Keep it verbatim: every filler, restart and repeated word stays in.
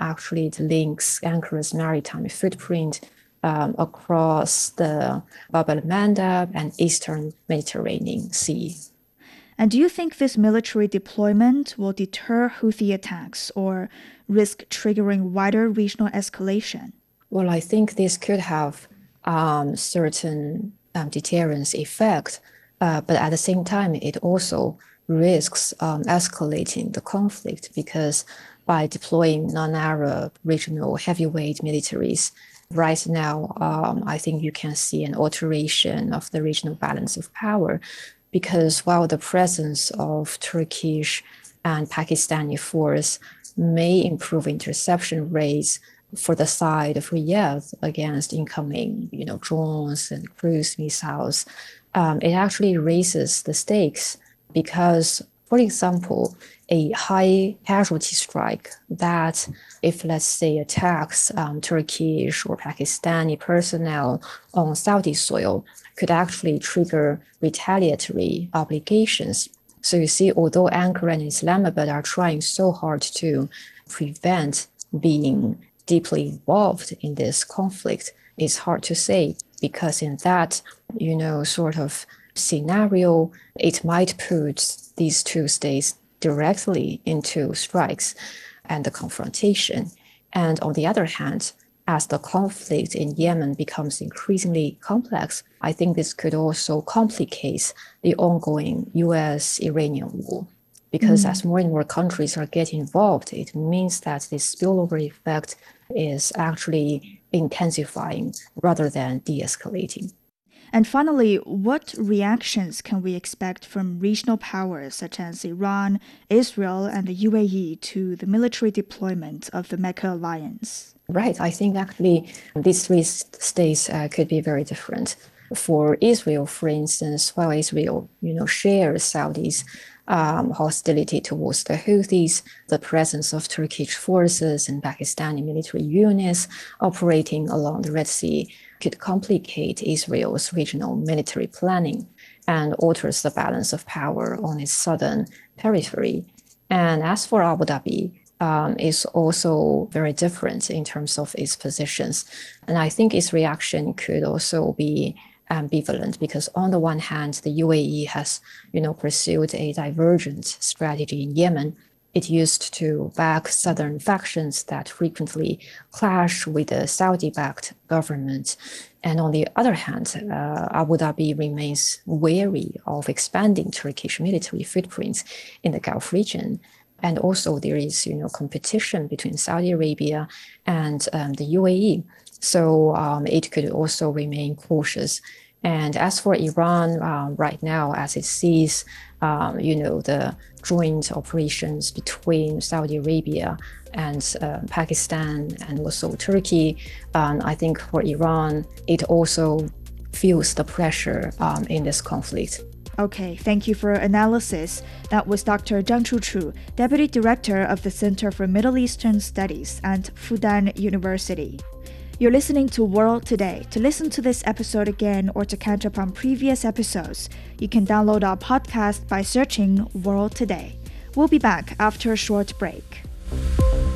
actually it links Ankaran's maritime footprint um, across the Bab el-Mandeb and Eastern Mediterranean Sea. And do you think this military deployment will deter Houthi attacks or risk triggering wider regional escalation? Well, I think this could have um, certain um, deterrence effect, uh, but at the same time, it also risks um, escalating the conflict because by deploying non-Arab regional heavyweight militaries, right now, um, I think you can see an alteration of the regional balance of power because while the presence of Turkish and Pakistani force may improve interception rates for the side of Riyadh against incoming, you know, drones and cruise missiles, um, it actually raises the stakes because, for example, a high casualty strike that, if let's say, attacks um, Turkish or Pakistani personnel on Saudi soil, could actually trigger retaliatory obligations. So you see, although Ankara and Islamabad are trying so hard to prevent being deeply involved in this conflict, it's hard to say because in that, you know, sort of scenario, it might put these two states directly into strikes and the confrontation. And on the other hand, as the conflict in Yemen becomes increasingly complex, I think this could also complicate the ongoing U S-Iranian war. Because mm. as more and more countries are getting involved, it means that this spillover effect is actually intensifying rather than de-escalating. And finally, what reactions can we expect from regional powers such as Iran, Israel, and the U A E to the military deployment of the Mecca alliance? Right. I think actually these three states uh, could be very different. For Israel, for instance, while Israel, you know, shares Saudi's um, hostility towards the Houthis, the presence of Turkish forces and Pakistani military units operating along the Red Sea could complicate Israel's regional military planning and alters the balance of power on its southern periphery. And as for Abu Dhabi, um, it's also very different in terms of its positions. And I think its reaction could also be ambivalent because on the one hand, the U A E has, you know, pursued a divergent strategy in Yemen. It used to back southern factions that frequently clash with the Saudi-backed government. And on the other hand, uh, Abu Dhabi remains wary of expanding Turkish military footprints in the Gulf region. And also there is, you know, competition between Saudi Arabia and um, the U A E. So um, it could also remain cautious. And as for Iran, uh, right now, as it sees, um, you know, the joint operations between Saudi Arabia and uh, Pakistan and also Turkey, um, I think for Iran, it also feels the pressure um, in this conflict. Okay, thank you for your analysis. That was Doctor Zhang Chuchu, Deputy Director of the Center for Middle Eastern Studies at Fudan University. You're listening to World Today. To listen to this episode again or to catch up on previous episodes, you can download our podcast by searching World Today. We'll be back after a short break.